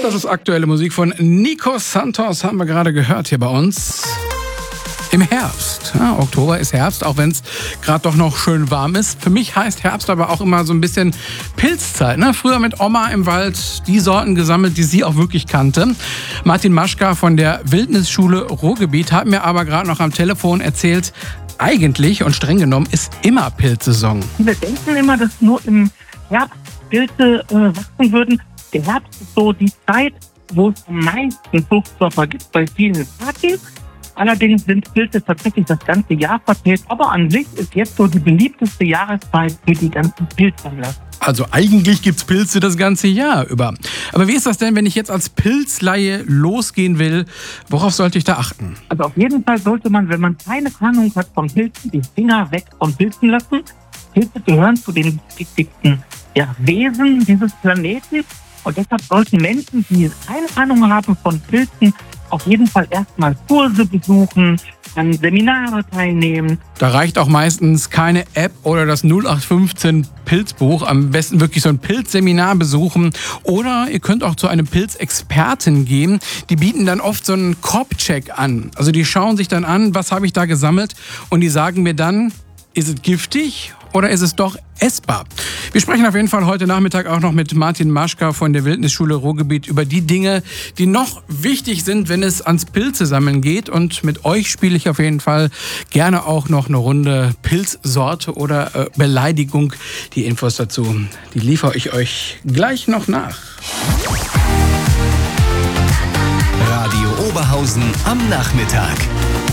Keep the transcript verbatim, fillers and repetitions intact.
Das ist aktuelle Musik von Nico Santos, haben wir gerade gehört hier bei uns. Im Herbst. Ja, Oktober ist Herbst, auch wenn es gerade doch noch schön warm ist. Für mich heißt Herbst aber auch immer so ein bisschen Pilzzeit. Ne? Früher mit Oma im Wald die Sorten gesammelt, die sie auch wirklich kannte. Martin Maschka von der Wildnisschule Ruhrgebiet hat mir aber gerade noch am Telefon erzählt, eigentlich und streng genommen ist immer Pilzsaison. Wir denken immer, dass nur im Herbst Pilze äh, wachsen würden. Der Herbst ist so die Zeit, wo es am meisten Fruchtstoffe gibt bei vielen Partys. Allerdings sind Pilze tatsächlich das ganze Jahr vertreten. Aber an sich ist jetzt so die beliebteste Jahreszeit für die ganzen Pilzsammler. Also eigentlich gibt's Pilze das ganze Jahr über. Aber wie ist das denn, wenn ich jetzt als Pilzlaie losgehen will? Worauf sollte ich da achten? Also auf jeden Fall sollte man, wenn man keine Ahnung hat von Pilzen, die Finger weg von Pilzen lassen. Pilze gehören zu den wichtigsten ja, Wesen dieses Planeten. Und deshalb sollten Menschen, die keine Ahnung haben von Pilzen, auf jeden Fall erstmal Kurse besuchen, an Seminare teilnehmen. Da reicht auch meistens keine App oder das null acht fünfzehn Pilzbuch. Am besten wirklich so ein Pilzseminar besuchen. Oder ihr könnt auch zu einem Pilzexperten gehen. Die bieten dann oft so einen Korbcheck an. Also die schauen sich dann an, was habe ich da gesammelt? Und die sagen mir dann, ist es giftig oder ist es doch essbar? Wir sprechen auf jeden Fall heute Nachmittag auch noch mit Martin Maschka von der Wildnisschule Ruhrgebiet über die Dinge, die noch wichtig sind, wenn es ans Pilzesammeln geht. Und mit euch spiele ich auf jeden Fall gerne auch noch eine Runde Pilzsorte oder äh, Beleidigung. Die Infos dazu, die liefere ich euch gleich noch nach. Radio Oberhausen am Nachmittag.